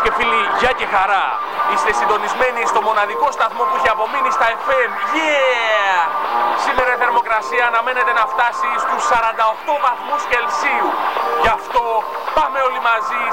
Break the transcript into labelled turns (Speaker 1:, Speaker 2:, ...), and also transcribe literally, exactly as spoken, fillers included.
Speaker 1: και φίλοι, γεια και χαρά. Είστε συντονισμένοι στο μοναδικό σταθμό που έχει απομείνει στα εφ εμ. Yeah! Σήμερα η θερμοκρασία αναμένεται να φτάσει στους σαράντα οκτώ βαθμούς Κελσίου. Γι' αυτό πάμε όλοι μαζί